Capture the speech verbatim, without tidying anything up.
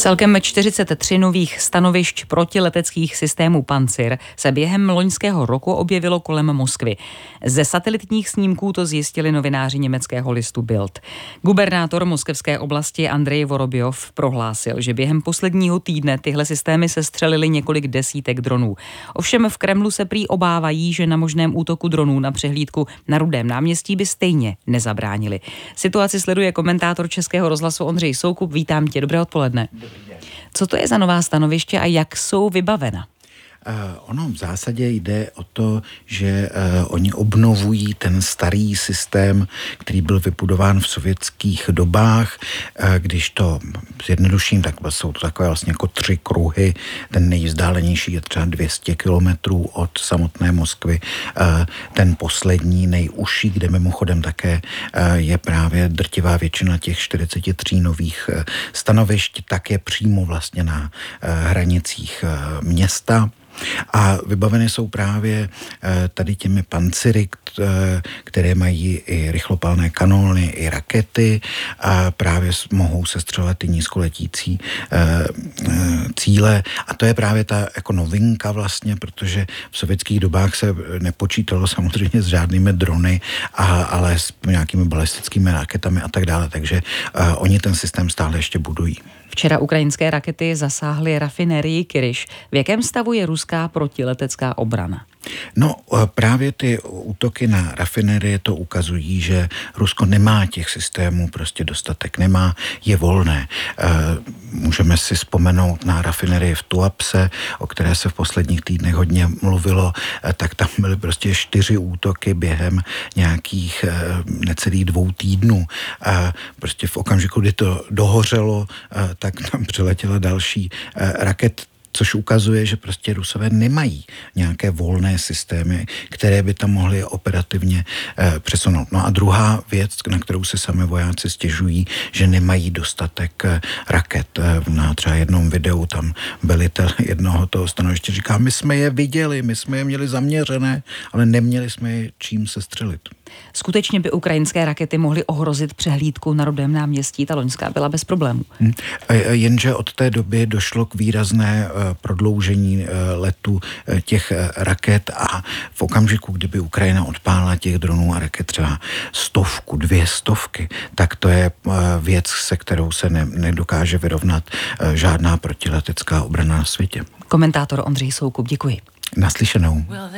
Celkem čtyřicet tři nových stanovišť protileteckých systémů Pancir se během loňského roku objevilo kolem Moskvy. Ze satelitních snímků to zjistili novináři německého listu Bild. Gubernátor moskevské oblasti Andrej Vorobjov prohlásil, že během posledního týdne tyhle systémy sestřelily několik desítek dronů. Ovšem v Kremlu se prý obávají, že na možném útoku dronů na přehlídku na Rudém náměstí by stejně nezabránili. Situaci sleduje komentátor Českého rozhlasu Ondřej Soukup. Vítám tě, dobré odpoledne. Co to je za nová stanoviště a jak jsou vybavena? Uh, ono v zásadě jde o to, že uh, oni obnovují ten starý systém, který byl vybudován v sovětských dobách. Uh, když to zjednoduším, tak jsou to takové vlastně jako tři kruhy. Ten nejvzdálenější je třeba dvě stě kilometrů od samotné Moskvy. Uh, ten poslední, nejužší, kde mimochodem také uh, je právě drtivá většina těch čtyřicet tři nových uh, stanovišť, tak je přímo vlastně na uh, hranicích uh, města. A vybaveny jsou právě tady těmi Panciry, které mají i rychlopálné kanóny, i rakety a právě mohou sestřelovat i nízkoletící cíle. A to je právě ta jako novinka vlastně, protože v sovětských dobách se nepočítalo samozřejmě s žádnými drony, a, ale s nějakými balistickými raketami a tak dále. Takže oni ten systém stále ještě budují. Včera ukrajinské rakety zasáhly rafinérii Kyryš. V jakém stavu je ruská protiletecká obrana? No právě ty útoky na rafinérie to ukazují, že Rusko nemá těch systémů prostě dostatek, nemá, je volné. Můžeme si vzpomenout na rafinérii v Tuapse, o které se v posledních týdnech hodně mluvilo, tak tam byly prostě čtyři útoky během nějakých necelých dvou týdnů. Prostě v okamžiku, kdy to dohořelo, tak tam přiletěla další raket, což ukazuje, že prostě Rusové nemají nějaké volné systémy, které by tam mohly operativně eh, přesunout. No a druhá věc, na kterou se sami vojáci stěžují, že nemají dostatek eh, raket. Eh, na třeba jednom videu tam velitel jednoho toho stanoviště říká, my jsme je viděli, my jsme je měli zaměřené, ale neměli jsme je čím sestřelit. Skutečně by ukrajinské rakety mohly ohrozit přehlídku na Rudém náměstí, ta loňská byla bez problémů. Hmm. Jenže od té doby došlo k výrazné prodloužení letu těch raket a v okamžiku, kdyby Ukrajina odpálila těch dronů a raket třeba stovku, dvě stovky, tak to je věc, se kterou se ne, nedokáže vyrovnat žádná protiletecká obrana na světě. Komentátor Ondřej Soukup, děkuji. Naslyšenou.